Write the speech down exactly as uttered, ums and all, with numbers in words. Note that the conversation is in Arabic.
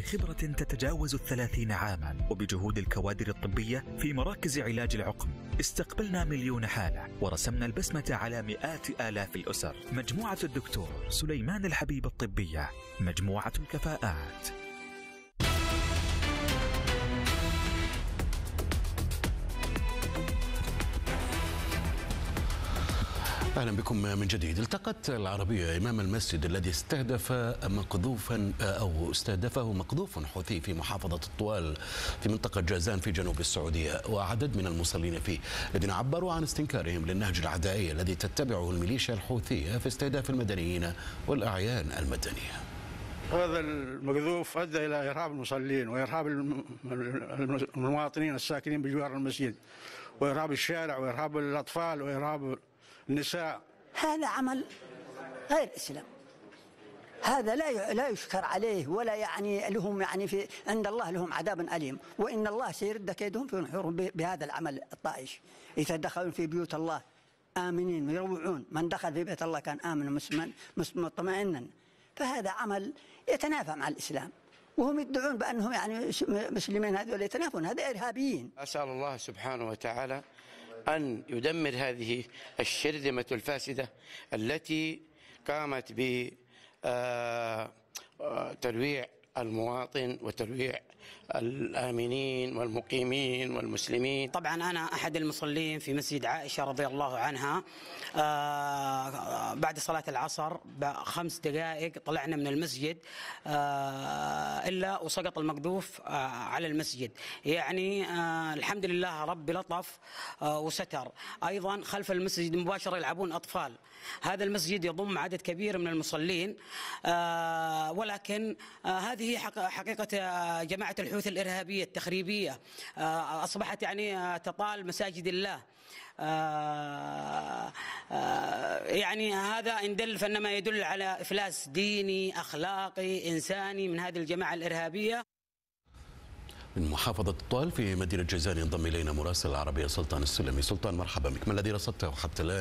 وبخبرة تتجاوز الثلاثين عاما وبجهود الكوادر الطبية في مراكز علاج العقم استقبلنا مليون حالة ورسمنا البسمة على مئات آلاف الأسر. مجموعة الدكتور سليمان الحبيب الطبية، مجموعة الكفاءات. أهلا بكم من جديد. التقت العربية إمام المسجد الذي استهدف مقذوفا أو استهدفه مقذوف حوثي في محافظة الطوال في منطقة جازان في جنوب السعودية، وعدد من المصلين فيه الذين عبروا عن استنكارهم للنهج العدائي الذي تتبعه الميليشيا الحوثية في استهداف المدنيين والأعيان المدنية. هذا المقذوف أدى إلى إرهاب المصلين وإرهاب المواطنين الساكنين بجوار المسجد وإرهاب الشارع وإرهاب الأطفال وإرهاب النساء. هذا عمل غير إسلام، هذا لا لا يشكر عليه ولا يعني لهم يعني في عند الله لهم عذاب أليم، وإن الله سيرد كيدهم في نحورهم بهذا العمل الطائش. إذا دخلوا في بيوت الله آمنين ويروعون، من دخل في بيت الله كان آمنا مسلما مطمئنا، فهذا عمل يتنافى مع الإسلام، وهم يدعون بأنهم يعني مسلمين، هذول يتنافون، هذا إرهابيين. أسأل الله سبحانه وتعالى أن يدمر هذه الشرذمة الفاسدة التي قامت بترويع المواطن وترويع الآمنين والمقيمين والمسلمين. طبعا أنا أحد المصلين في مسجد عائشة رضي الله عنها. آه بعد صلاة العصر بخمس دقائق طلعنا من المسجد آه إلا وسقط المقذوف آه على المسجد. يعني آه الحمد لله رب لطف آه وستر. أيضا خلف المسجد مباشرة يلعبون أطفال. هذا المسجد يضم عدد كبير من المصلين، آه ولكن آه هذه حقيقة جماعة الحوثي الإرهابية التخريبية آه أصبحت يعني آه تطال مساجد الله. آه آه يعني هذا إن دل فإنما يدل على إفلاس ديني أخلاقي إنساني من هذه الجماعة الإرهابية. من محافظة الطوال في مدينة جازان ينضم إلينا مراسل العربية سلطان السلمي. سلطان، مرحبا بك. ما الذي رصدته حتى الآن